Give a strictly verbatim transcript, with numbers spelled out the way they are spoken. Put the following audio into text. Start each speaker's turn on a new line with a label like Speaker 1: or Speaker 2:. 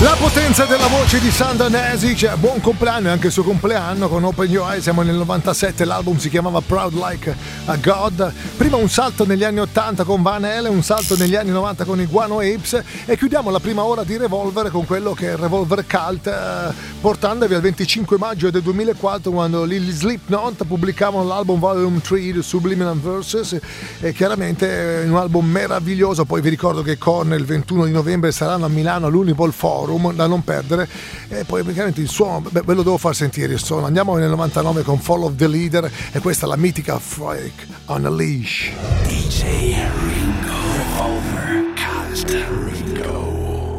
Speaker 1: La potenza della voce di Sandra Nesic, buon compleanno e anche il suo compleanno con Open Your Eyes, siamo nel novantasette, l'album si chiamava Proud Like a God, prima un salto negli anni ottanta con Van Halen, un salto negli anni novanta con i Guano Apes e chiudiamo la prima ora di Revolver con quello che è il Revolver Cult, eh, portandovi al venticinque maggio del duemilaquattro quando gli Slipknot pubblicavano l'album Volume tre, The Subliminal Verses, e chiaramente è un album meraviglioso. Poi vi ricordo che Korn il ventuno di novembre saranno a Milano all'Unipol Forum, da non perdere, e poi praticamente il suono, beh, ve lo devo far sentire il suono. Andiamo nel novantanove con Follow the Leader e questa è la mitica Freak on a Leash.
Speaker 2: D J Ringo Revolver Cult Ringo.